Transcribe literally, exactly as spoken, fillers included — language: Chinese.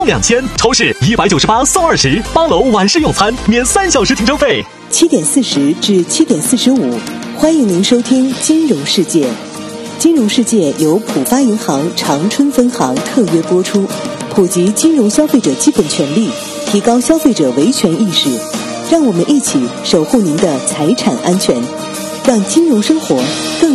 两千，超市一百九十八送二十，八楼晚市用餐免三小时停车费。 七点四十至七点四十五，欢迎您收听《金融世界》。《金融世界》由浦发银行长春分行特约播出，普及金融消费者基本权利，提高消费者维权意识，让我们一起守护您的财产安全，让金融生活更